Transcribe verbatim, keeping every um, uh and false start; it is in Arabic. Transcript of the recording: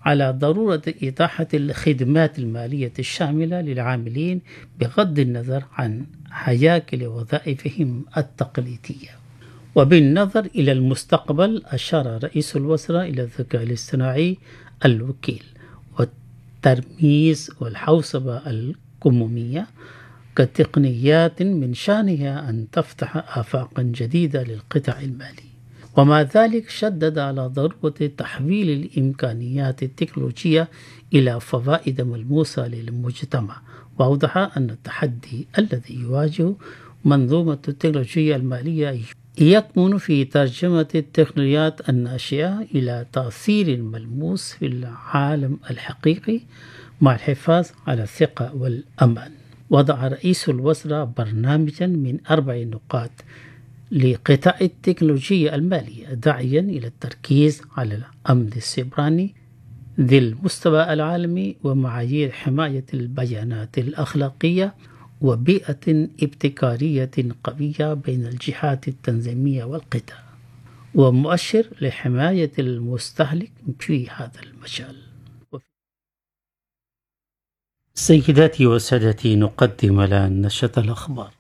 على ضرورة إتاحة الخدمات المالية الشاملة للعاملين بغض النظر عن هياكل وظائفهم التقليدية. وبالنظر إلى المستقبل، أشار رئيس الوزراء إلى الذكاء الاصطناعي الوكيل والترميز والحوسبة الكمومية كتقنيات من شأنها أن تفتح آفاقا جديدة للقطاع المالي. ومع ذلك شدد على ضرورة تحويل الإمكانيات التكنولوجية إلى فوائد ملموسة للمجتمع، وأوضح أن التحدي الذي يواجه منظومة التكنولوجيا المالية يكمن في ترجمة التقنيات الناشئة إلى تأثير ملموس في العالم الحقيقي مع الحفاظ على الثقة والأمان. وضع رئيس الوزراء برنامجا من أربع نقاط لقطاع التكنولوجيا المالية، داعيا إلى التركيز على الأمن السيبراني ذي المستوى العالمي ومعايير حماية البيانات الأخلاقية وبيئة ابتكارية قوية بين الجهات التنظيمية والقطاع، ومؤشر لحماية المستهلك في هذا المجال. سيداتي وسادتي، نقدم الآن نشرة الأخبار.